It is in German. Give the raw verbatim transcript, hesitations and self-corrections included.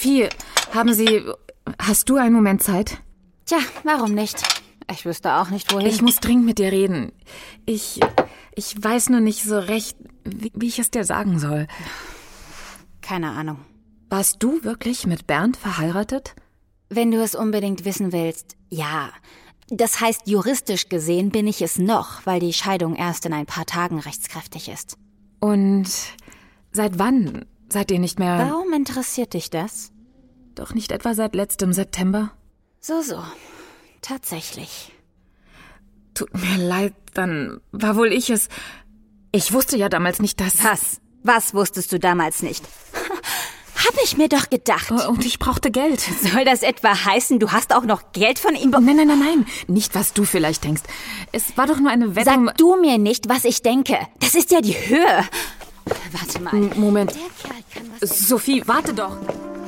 Sophie, haben Sie... Hast du einen Moment Zeit? Tja, warum nicht? Ich wüsste auch nicht, wohin. Ich muss dringend mit dir reden. Ich... Ich weiß nur nicht so recht, wie, wie ich es dir sagen soll. Keine Ahnung. Warst du wirklich mit Bernd verheiratet? Wenn du es unbedingt wissen willst, ja. Das heißt, juristisch gesehen bin ich es noch, weil die Scheidung erst in ein paar Tagen rechtskräftig ist. Und seit wann seid ihr nicht mehr... Warum interessiert dich das? Doch nicht etwa seit letztem September? So, so. Tatsächlich. Tut mir leid, dann war wohl ich es. Ich wusste ja damals nicht, dass... Was? Was wusstest du damals nicht? Hab ich mir doch gedacht. Und ich brauchte Geld. Soll das etwa heißen, du hast auch noch Geld von ihm... Nein, nein, nein, nein. Nicht, was du vielleicht denkst. Es war doch nur eine Wette... Sag du mir nicht, was ich denke. Das ist ja die Höhe. Warte mal. Moment. Der Kerl kann was... Sophie, warte doch.